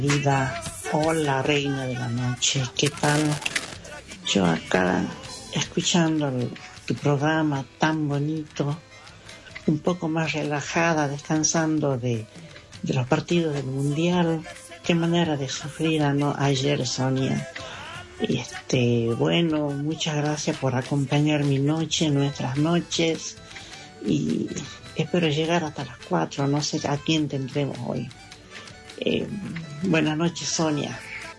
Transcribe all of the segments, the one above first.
Vida, hola reina de la noche, ¿qué tal? Yo acá escuchando el programa tan bonito, un poco más relajada, descansando de los partidos del Mundial. Qué manera de sufrir ayer, Sonia. Bueno, muchas gracias por acompañar mi noche, nuestras noches, y espero llegar hasta las 4, no sé a quién tendremos hoy. Buenas noches, Sonia.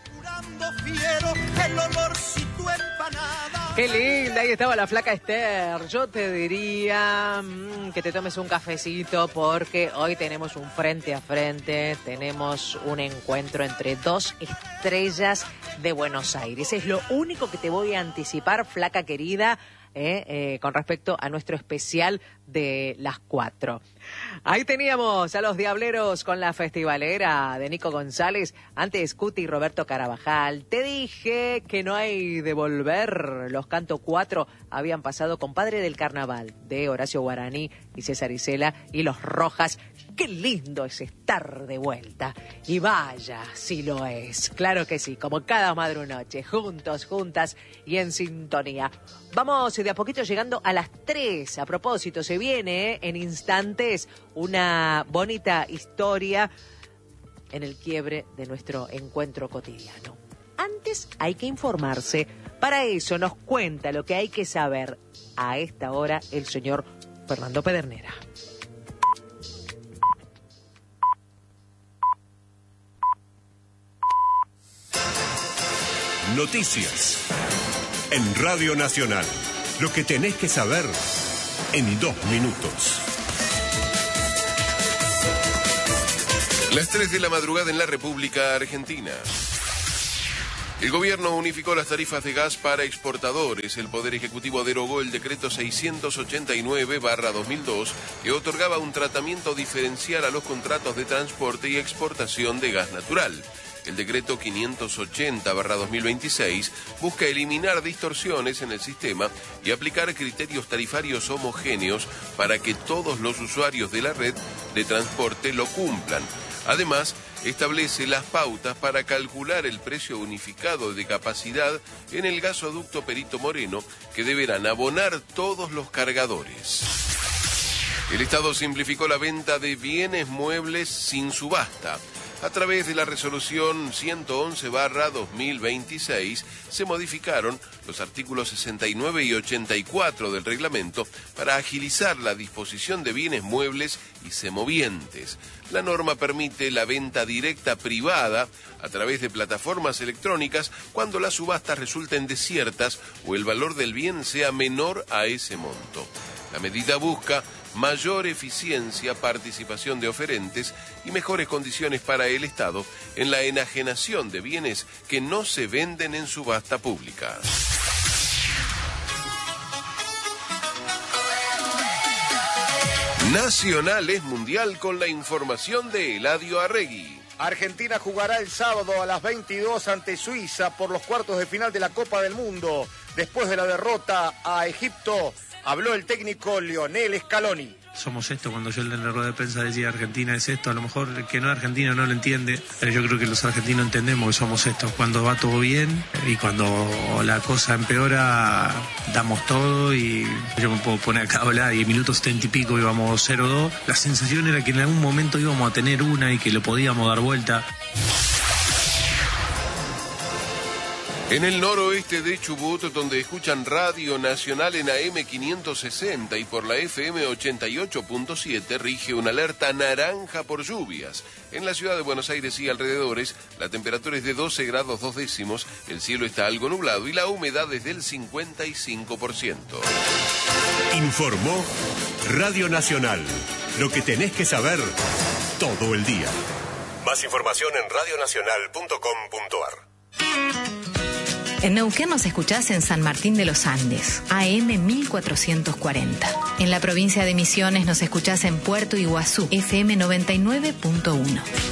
Qué linda, ahí estaba la flaca Esther. Yo te diría que te tomes un cafecito porque hoy tenemos un frente a frente, tenemos un encuentro entre dos estrellas de Buenos Aires. Es lo único que te voy a anticipar, flaca querida, con respecto a nuestro especial de las 4. Ahí teníamos a los Diableros con la festivalera de Nico González, antes Cuti y Roberto Carabajal. Te dije que no hay de volver. Los Canto 4 habían pasado con Padre del Carnaval de Horacio Guaraní y César Isela, y los Rojas. Qué lindo es estar de vuelta. Y vaya, si lo es. Claro que sí, como cada madrunoche, juntos, juntas y en sintonía. Vamos de a poquito llegando a las 3. A propósito, se viene en instantes una bonita historia en el quiebre de nuestro encuentro cotidiano. Antes hay que informarse. Para eso nos cuenta lo que hay que saber a esta hora el señor Fernando Pedernera. Noticias en Radio Nacional. Lo que tenés que saber en 2 minutos. Las 3 de la madrugada en la República Argentina. El gobierno unificó las tarifas de gas para exportadores. El Poder Ejecutivo derogó el decreto 689/2002 que otorgaba un tratamiento diferencial a los contratos de transporte y exportación de gas natural. El decreto 580/2026 busca eliminar distorsiones en el sistema y aplicar criterios tarifarios homogéneos para que todos los usuarios de la red de transporte lo cumplan. Además, establece las pautas para calcular el precio unificado de capacidad en el gasoducto Perito Moreno que deberán abonar todos los cargadores. El Estado simplificó la venta de bienes muebles sin subasta. A través de la resolución 111/2026 se modificaron los artículos 69 y 84 del reglamento para agilizar la disposición de bienes muebles y semovientes. La norma permite la venta directa privada a través de plataformas electrónicas cuando las subastas resulten desiertas o el valor del bien sea menor a ese monto. La medida busca mayor eficiencia, participación de oferentes y mejores condiciones para el Estado en la enajenación de bienes que no se venden en subasta pública. Nacional es mundial con la información de Eladio Arregui. Argentina jugará el sábado a las 22 ante Suiza por los cuartos de final de la Copa del Mundo. Después de la derrota a Egipto, habló el técnico Lionel Scaloni. Somos esto, cuando yo en la rueda de prensa decía Argentina es esto, a lo mejor el que no es argentino no lo entiende, pero yo creo que los argentinos entendemos que somos esto, cuando va todo bien y cuando la cosa empeora damos todo, y yo me puedo poner acá a hablar y en minutos 70 y pico íbamos 0-2, la sensación era que en algún momento íbamos a tener una y que lo podíamos dar vuelta. En el noroeste de Chubut, donde escuchan Radio Nacional en AM 560 y por la FM 88.7, rige una alerta naranja por lluvias. En la ciudad de Buenos Aires y alrededores, la temperatura es de 12 grados 2 décimos, el cielo está algo nublado y la humedad es del 55%. Informó Radio Nacional. Lo que tenés que saber todo el día. Más información en radionacional.com.ar. En Neuquén nos escuchás en San Martín de los Andes, AM 1440. En la provincia de Misiones nos escuchás en Puerto Iguazú, FM 99.1.